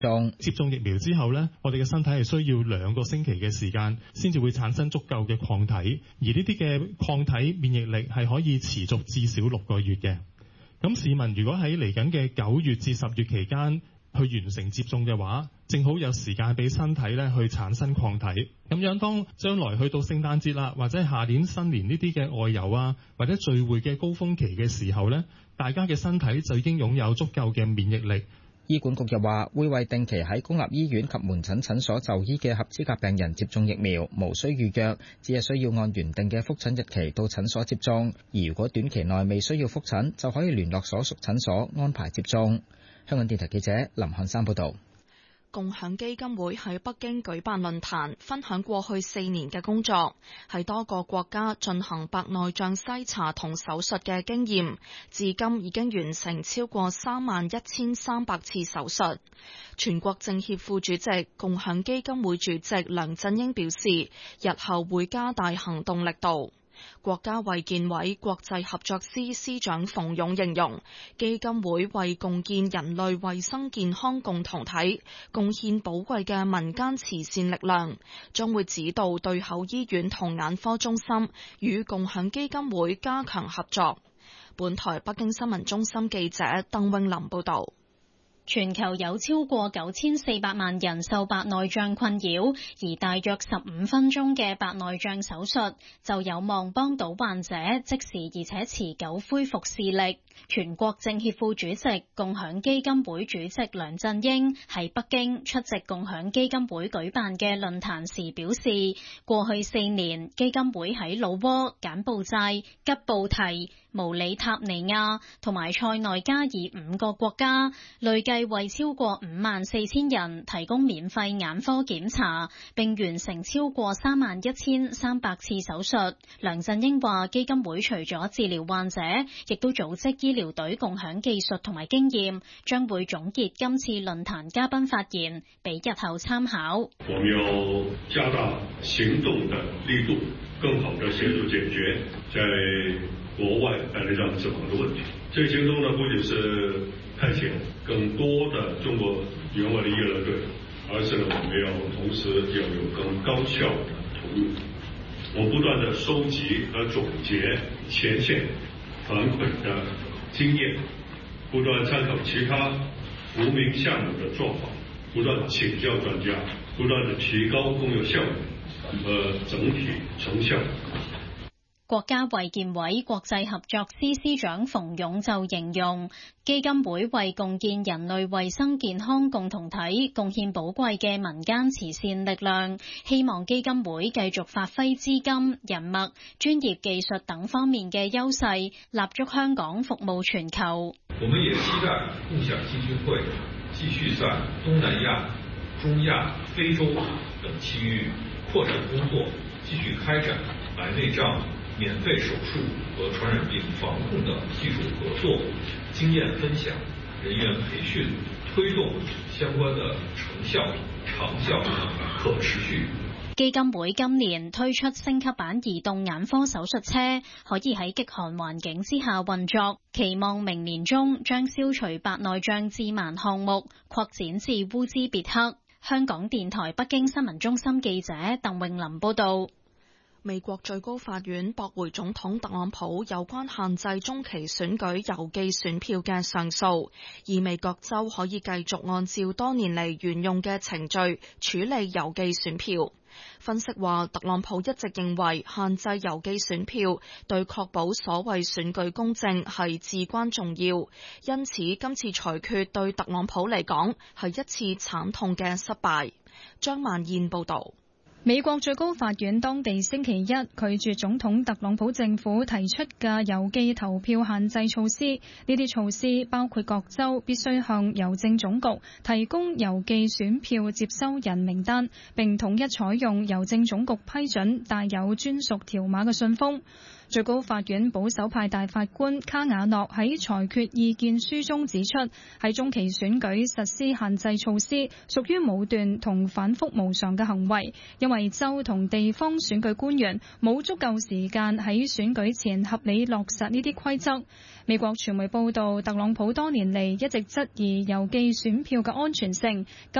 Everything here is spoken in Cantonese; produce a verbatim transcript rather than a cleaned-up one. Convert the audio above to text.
種。 接種疫苗之後呢，我哋嘅身體係需要兩個星期嘅時間先至會產生足夠嘅抗體，而呢啲嘅抗體免疫力係可以持續至少六個月嘅。咁市民如果喺嚟緊嘅九月至十月期間去完成接種嘅話，正好有時間俾身體咧去產生抗體。咁樣當將來去到聖誕節啦，或者係下年新年呢啲嘅外遊啊，或者聚會嘅高峰期嘅時候呢，大家嘅身體就已經擁有足夠嘅免疫力。 醫管局又話會為定期喺公立醫院及門診診所就醫嘅合資格病人接種疫苗，無需預約，只係需要按原定嘅覆診日期到診所接種。而如果短期內未需要覆診，就可以聯絡所屬診所安排接種。香港電台記者林漢山報道。 共享基金會喺北京舉辦論壇，分享過去四年嘅工作，喺多個國家進行白內障篩查同手術嘅經驗，至今已經完成超過三萬一千三百次手術。全國政協副主席、共享基金會主席梁振英表示，日後會加大行動力度。國家衛健委國際合作司司長馮勇形容，基金會為共建人類衛生健康共同體貢獻寶貴嘅民間慈善力量，將會指導對口醫院同眼科中心與共享基金會加強合作。本台北京新聞中心記者鄧穎琳報道。 全球有超過九千四百萬人受白內障困擾，而大約十五分鐘嘅白內障手術就有望幫到患者即時而且持久恢復視力。全國政協副主席、共享基金會主席梁振英喺北京出席共享基金會舉辦嘅論壇時表示，過去四年基金會喺老撾、柬埔寨、吉布提、毛里塔尼亞同埋塞內加爾五個國家，累計為超過五萬四千人提供免費眼科檢查，並完成超過三萬一千三百次手術。梁振英話，基金會除咗治療患者，亦都組織醫療隊共享技術同埋經驗，將會總結今次論壇嘉賓發言，俾日後參考。 我們要加大行動的力度，更好地協助解決在國外白內障死亡的問題。這個行動呢，不僅是派遣更多的中國援外的醫療隊，而且呢，我們要同時要有更高效的投入。我不斷地收集和總結前線反饋的經驗，不斷參考其他無名項目的狀況，不斷請教專家，不斷地提高工作效率和整體成效。 國家衛健委國際合作司司長馮勇就形容，基金會為共建人類衛生健康共同體貢獻寶貴嘅民間慈善力量，希望基金會繼續發揮資金、人脈、專業技術等方面嘅優勢，立足香港服務全球。 我們也期待共享基金會繼續在東南亞、中亞、非洲等區域擴展工作，繼續開展白內障免費手術和傳染病防控的技術合作、經驗分享、人員培訓，推動相關的成效、長效、可持續。 基金會今年推出升級版移動眼科手術車，可以喺極寒環境之下運作，期望明年中將消除白內障致盲項目擴展至烏茲別克。香港電台北京新聞中心記者鄧穎琳報道。 美國最高法院駁回總統特朗普有關限制中期選舉郵寄選票嘅上訴，意味各州可以繼續按照多年嚟沿用嘅程序處理郵寄選票。分析話，特朗普一直認為限制郵寄選票對確保所謂選舉公正係至關重要，因此今次裁決對特朗普嚟講係一次慘痛嘅失敗。張萬燕報導。 美國最高法院當地星期一拒絕總統特朗普政府提出嘅郵寄投票限制措施。呢啲措施包括各州必須向郵政總局提供郵寄選票接收人名單，並統一採用郵政總局批准帶有專屬條碼嘅信封。最高法院保守派大法官卡瓦諾喺裁決意見書中指出，喺中期選舉實施限制措施屬於武斷同反覆無常嘅行為，因為州同地方選舉官員冇足夠時間喺選舉前合理落實呢啲規則。美國傳媒報道，特朗普多年嚟一直質疑郵寄選票嘅安全性。